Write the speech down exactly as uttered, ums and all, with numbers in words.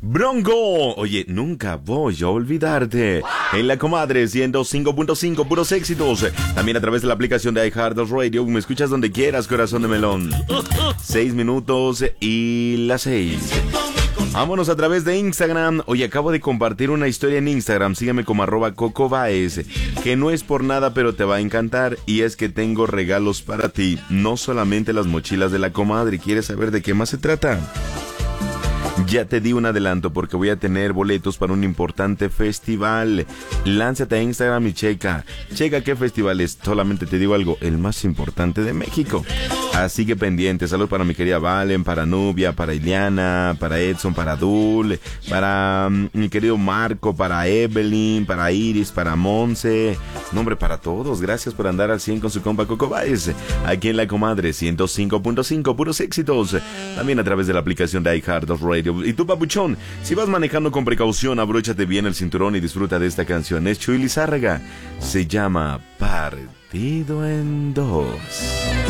Bronco. Oye, nunca voy a olvidarte. En la comadre ciento cinco punto cinco, puros éxitos. También a través de la aplicación de iHeartRadio. Me escuchas donde quieras, corazón de melón. Seis minutos y las seis. Vámonos a través de Instagram. Oye, acabo de compartir una historia en Instagram. Sígueme como arroba Coco Baez, que no es por nada, pero te va a encantar. Y es que tengo regalos para ti. No solamente las mochilas de la comadre. ¿Quieres saber de qué más se trata? Ya te di un adelanto porque voy a tener boletos para un importante festival. Lánzate a Instagram y checa. Checa qué festival es. Solamente te digo algo, el más importante de México. Así que pendiente. Saludos para mi querida Valen, para Nubia, para Iliana, para Edson, para Dul, para um, mi querido Marco, para Evelyn, para Iris, para Monse. Nombre para todos. Gracias por andar al cien con su compa Coco Baez. Aquí en la comadre ciento cinco punto cinco, puros éxitos. También a través de la aplicación de iHeartRadio. Y tú, papuchón, si vas manejando con precaución, abróchate bien el cinturón y disfruta de esta canción. Es Chuy Lizárraga. Se llama Partido en Dos.